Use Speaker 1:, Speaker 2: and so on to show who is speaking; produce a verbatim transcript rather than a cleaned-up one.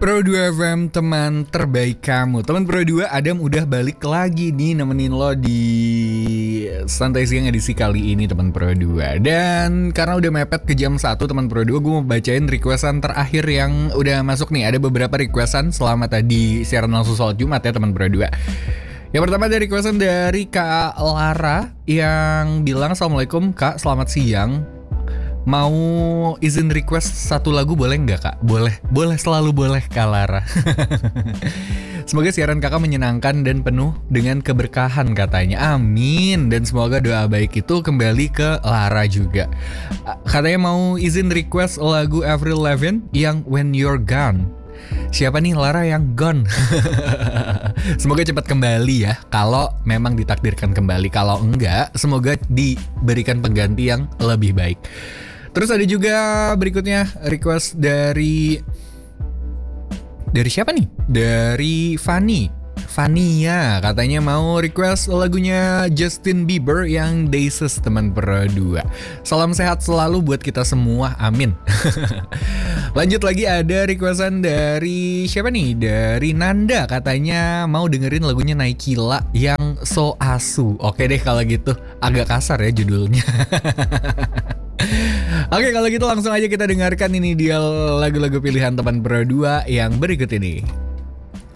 Speaker 1: Pro dua F M, teman terbaik kamu. Teman Pro dua, Adam udah balik lagi nih nemenin lo di Santai Siang edisi kali ini, teman Pro dua. Dan karena udah mepet ke jam satu, teman Pro dua, gue mau bacain requestan terakhir yang udah masuk nih. Ada beberapa requestan selama tadi siaran langsung sholat Jumat ya, teman Pro dua. Yang pertama dari requestan dari Kak Lara yang bilang, "Assalamualaikum Kak, selamat siang. Mau izin request satu lagu boleh nggak Kak?" Boleh, boleh, selalu boleh Kak Lara. Semoga siaran kakak menyenangkan dan penuh dengan keberkahan katanya. Amin. Dan semoga doa baik itu kembali ke Lara juga. Katanya mau izin request lagu Avril Lavigne yang When You're Gone. Siapa nih Lara yang gone? Semoga cepat kembali ya, kalau memang ditakdirkan kembali. Kalau enggak, semoga diberikan pengganti yang lebih baik. Terus ada juga berikutnya request dari Dari siapa nih? Dari Fanny Fania, katanya mau request lagunya Justin Bieber yang Daisies, teman Pro dua. Salam sehat selalu buat kita semua, amin. Lanjut lagi, ada requestan dari siapa nih? Dari Nanda, katanya mau dengerin lagunya Naikila yang So Asu. Oke deh kalau gitu, agak kasar ya judulnya. Oke, kalau gitu langsung aja kita dengarkan ini dia lagu-lagu pilihan teman Pro dua yang berikut ini.